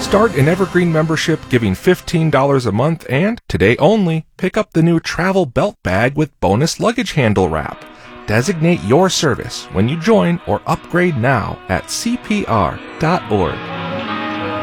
Start an Evergreen membership giving $15 a month and, today only, pick up the new travel belt bag with bonus luggage handle wrap. Designate your service when you join or upgrade now at cpr.org.